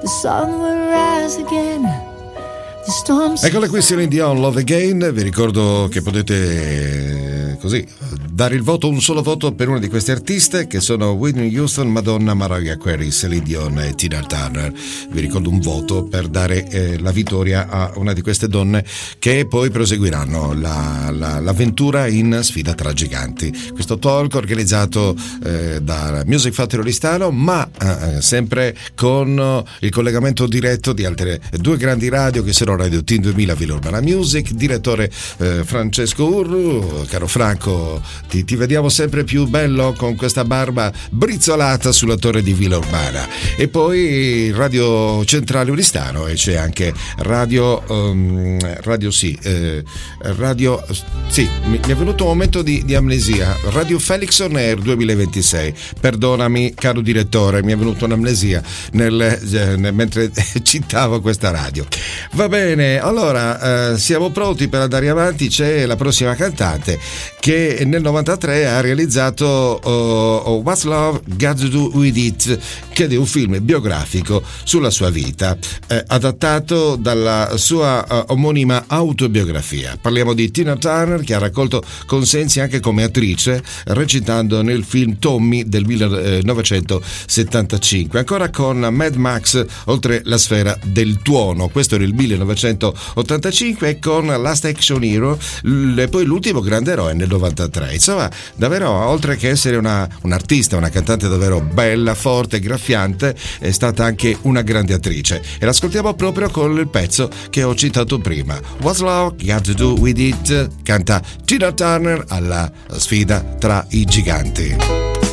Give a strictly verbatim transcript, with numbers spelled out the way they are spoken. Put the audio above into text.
the sun will rise again. Eccola qui, Celine Dion, Love Again. Vi ricordo che potete così dare il voto, un solo voto per una di queste artiste, che sono Whitney Houston, Madonna, Mariah Carey, Celine Dion e Tina Turner. Vi ricordo un voto per dare eh, la vittoria a una di queste donne, che poi proseguiranno la, la, l'avventura in Sfida tra giganti. Questo talk organizzato eh, da Music Factory Listano, ma eh, sempre con il collegamento diretto di altre due grandi radio, che sono Radio Team duemila Villa Urbana Music. Direttore eh, Francesco Urru. Caro Franco, ti, ti vediamo sempre più bello con questa barba brizzolata sulla torre di Villa Urbana. E poi Radio Centrale Uristano, e c'è anche Radio um, Radio sì eh, Radio sì mi, mi è venuto un momento di, di amnesia. Radio Felix On Air duemilaventisei. Perdonami, caro direttore, mi è venuto un'amnesia nel, eh, nel, mentre citavo questa radio. Va bene, allora eh, siamo pronti per andare avanti. C'è la prossima cantante che nel novantatré ha realizzato uh, What's Love Got to Do With It, che è un film biografico sulla sua vita, eh, adattato dalla sua uh, omonima autobiografia. Parliamo di Tina Turner, che ha raccolto consensi anche come attrice, recitando nel film Tommy del millenovecentosettantacinque, ancora con Mad Max, oltre la sfera del tuono. Questo era il millenovecentottantacinque, e con Last Action Hero, e poi l'ultimo grande eroe nel novantatré. Insomma, davvero, oltre che essere una un'artista, una cantante davvero bella, forte, graffiante, è stata anche una grande attrice, e l'ascoltiamo proprio con il pezzo che ho citato prima, What's Love Got to Do With It. Canta Tina Turner alla Sfida tra i giganti.